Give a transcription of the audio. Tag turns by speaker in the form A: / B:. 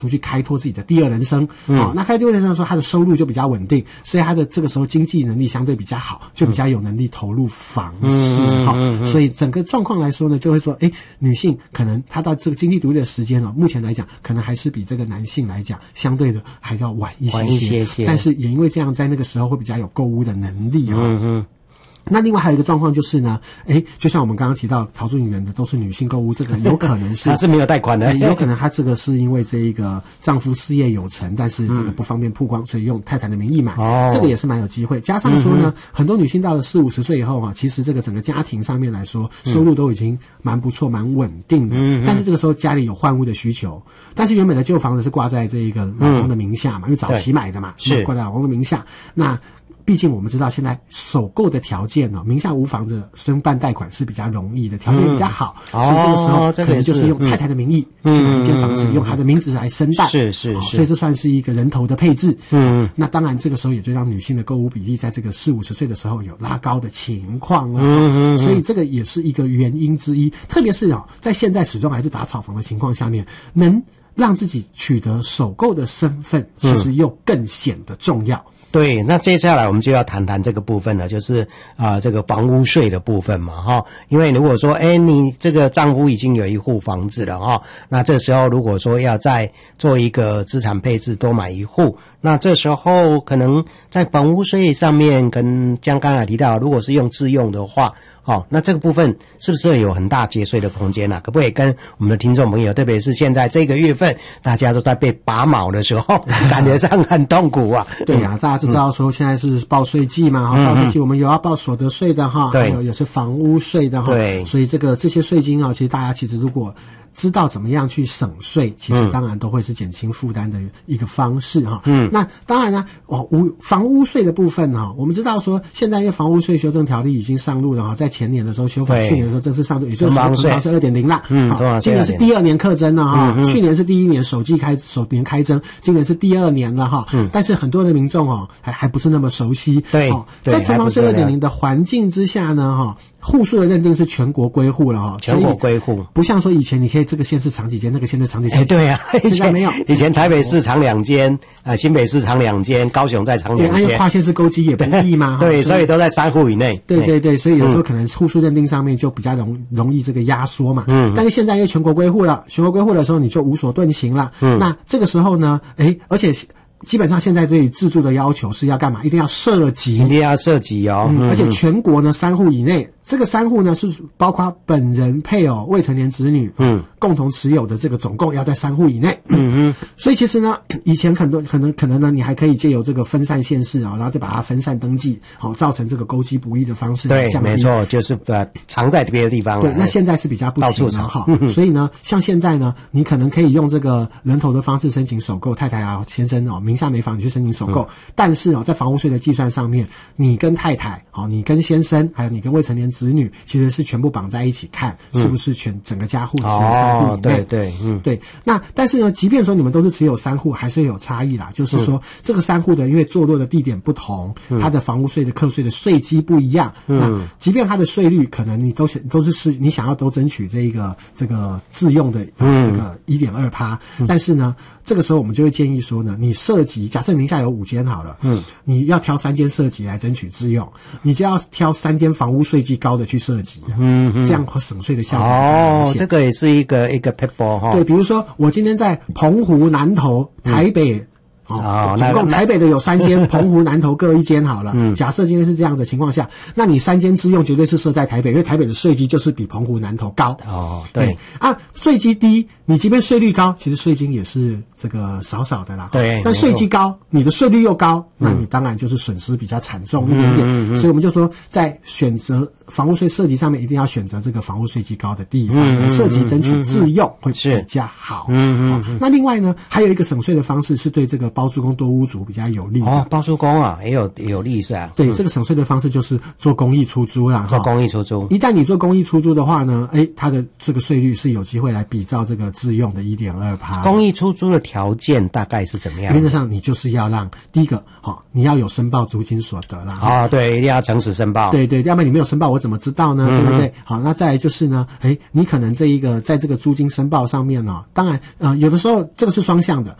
A: 出去开拓自己的第二人生，那开拓第二人生的时候，他的收入就比较稳定，所以他的这个时候经济能力相对比较好，就比较有能力投入房市，所以整个状况来说呢，就会说，女性可能她到这个经济独立的时间目前来讲，可能还是比这个男性来讲，相对的还要晚一些，但是也因为这样，在那个时候会比较有购物的能力那另外还有一个状况就是呢，就像我们刚刚提到逃出女人的都是女性购物，这个有可能是
B: 她是没有贷款的，
A: 有可能她这个是因为这一个丈夫事业有成，但是这个不方便曝光，所以用太太的名义买，这个也是蛮有机会。加上说呢，很多女性到了40-50岁以后其实这个整个家庭上面来说，收入都已经蛮不错、蛮稳定的，但是这个时候家里有换屋的需求，但是原本的旧房子是挂在这一个老公的名下嘛，因为早期买的嘛，是挂在老公的名下，那毕竟我们知道现在首购的条件名下无房子申办贷款是比较容易的，条件比较好，所以这个时候可能就是用太太的名义去买一间房子，用她的名字来申贷，
B: 是，
A: 所以这算是一个人头的配置。那当然这个时候也就让女性的购物比例在这个40-50岁的时候有拉高的情况了，所以这个也是一个原因之一。特别是在现在始终还是打炒房的情况下面，能让自己取得首购的身份，其实又更显得重要。
B: 对，那接下来我们就要谈谈这个部分了，就是这个房屋税的部分嘛，因为如果说你这个丈夫已经有一户房子了那这时候如果说要再做一个资产配置，多买一户，那这时候可能在房屋税上面，跟像刚才提到，如果是用自用的话，那这个部分是不是有很大节税的空间可不可以跟我们的听众朋友，特别是现在这个月份大家都在被拔毛的时候，感觉上很痛苦
A: 对大家就知道说现在是报税季嘛，报税季我们有要报所得税的还有也是房屋税的
B: 对，
A: 所以这些税金其实大家如果知道怎么样去省税，其实当然都会是减轻负担的一个方式那当然呢，房屋税的部分我们知道说现在因为房屋税修正条例已经上路了在前年的时候修法，去年的时候正式上路，也就是说是 2.0 啦，今年是第2年课征了去年是第1年首年开征，今年是第2年了但是很多的民众还不是那么熟悉，在囤房税 2.0 的环境之下呢户数的认定是全国归户了
B: 全国归户，
A: 不像说以前你可以这个县市藏几间，那个县市藏几间，
B: 对啊，
A: 现在没有，
B: 以前台北市藏2间，新北市藏2间，高雄再藏2间，
A: 对，跨县市勾稽也不易嘛，
B: 对，所以都在3户以内，
A: 对，所以有时候可能户数认定上面就比较容易这个压缩嘛，但是现在因为全国归户了，全国归户的时候你就无所遁形了，那这个时候呢，而且基本上现在对于自住的要求是要干嘛？一定要涉及而且全国呢3户以内，这个3户呢是包括本人、配偶、未成年子女，共同持有的这个总共要在3户以内。所以其实呢，以前很多可能呢，你还可以借由这个分散县市然后再把它分散登记，造成这个勾稽不义的方式。
B: 对，没错，就是藏在别的地方。
A: 对，那现在是比较不行了所以呢，像现在呢，你可能可以用这个人头的方式申请首购，太太先生名下没房你去申请首购，但是在房屋税的计算上面，你跟太太你跟先生还有你跟未成年子女其实是全部绑在一起看，是不是整个家户持有3户以内。对，那但是呢，即便说你们都是持有3户，还是有差异啦，就是说这个3户的因为坐落的地点不同，它的房屋税的课税的税基不一样，那即便它的税率可能你都是你想要都争取这个自用的这个 1.2%，但是呢这个时候我们就会建议说呢，你涉及假设名下有5间好了，你要挑3间涉及来争取自用，你就要挑3间房屋税基高的去涉及，这样省税的效果
B: 这个也是一个 pitfall
A: 对，比如说我今天在澎湖、南投、台北总共台北的有3间，澎湖、南投各1间好了。假设今天是这样的情况下，那你3间自用绝对是设在台北，因为台北的税基就是比澎湖、南投高。对税基低，你即便税率高，其实税金也是这个少的啦。对，但税基高，你的税率又高，那你当然就是损失比较惨重一点点。所以我们就说，在选择房屋税涉及上面，一定要选择这个房屋税基高的地方，涉及争取自用会比较好。那另外呢，还有一个省税的方式是对这个包租公多屋主比较有利的。
B: 包租公也有利是啊。
A: 对，这个省税的方式就是做公益出租啦。
B: 做公益出租，
A: 一旦你做公益出租的话呢，它的这个税率是有机会来比照这个自用的 1.2%。
B: 公益出租的条件大概是怎么样？
A: 原则上你就是要让第一个，你要有申报租金所得啦。
B: 对，一定要诚实申报。
A: 对对，要不然你没有申报，我怎么知道呢？对不对？好，那再来就是呢，你可能在这个租金申报上面当然有的时候这个是双向的，